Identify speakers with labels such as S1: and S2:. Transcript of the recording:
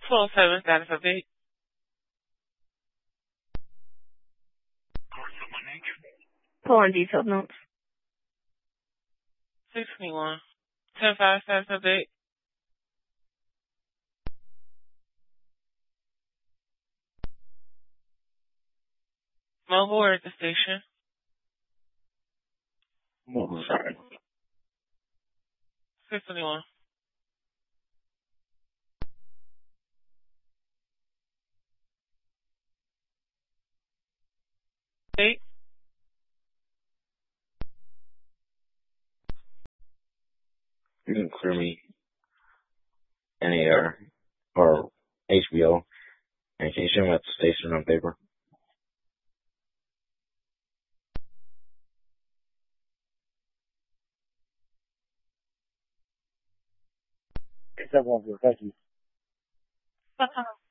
S1: 207 status update.
S2: Pull on detailed notes.
S1: 621. 10-5 status update. Mobile or at the station?
S3: Mobile, sorry.
S1: 621. Date?
S3: You can clear me NAR or HBO. And can you show me at the station on paper?
S4: It's that one for thank you.